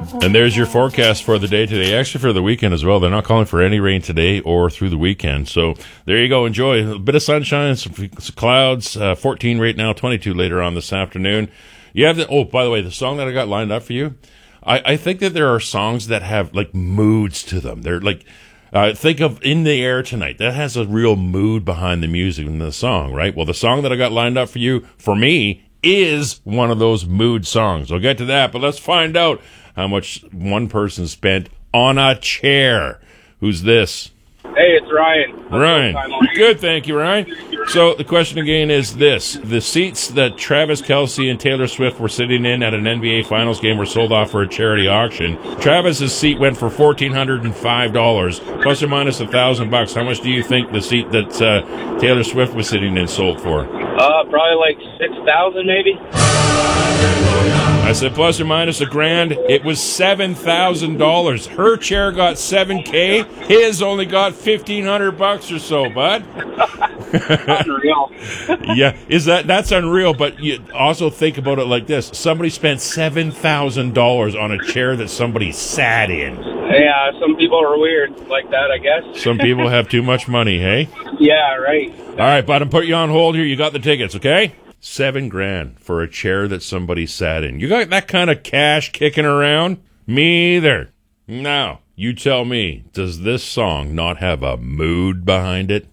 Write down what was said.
And there's your forecast for the day today. Actually, for the weekend as well. They're not calling for any rain today or through the weekend. So there you go. Enjoy a bit of sunshine, some clouds. 14 right now, 22 later on this afternoon. You have by the way, the song that I got lined up for you. I think that there are songs that have like moods to them. They're like, think of In the Air Tonight. That has a real mood behind the music in the song, right? Well, the song that I got lined up for you, for me, is one of those mood songs. We'll get to that, but let's find out how much one person spent on a chair. Who's this? Hey, it's Ryan. Ryan. Good, thank you, Ryan. So the question again is this. The seats that Travis Kelce and Taylor Swift were sitting in at an NBA Finals game were sold off for a charity auction. Travis's seat went for $1,405, plus or minus $1,000. How much do you think the seat that Taylor Swift was sitting in sold for? Probably like 6,000 maybe. I said plus or minus $1,000. It was $7,000. Her chair got $7,000. His only got $1,500 or so, bud. Unreal. Yeah, that's unreal. But you also think about it like this: somebody spent $7,000 on a chair that somebody sat in. Yeah, some people are weird like that, I guess. Some people have too much money, hey? Yeah, right. All right, bud, I'm putting you on hold here. You got the tickets, okay? $7,000 for a chair that somebody sat in. You got that kind of cash kicking around? Me either. Now, you tell me, does this song not have a mood behind it?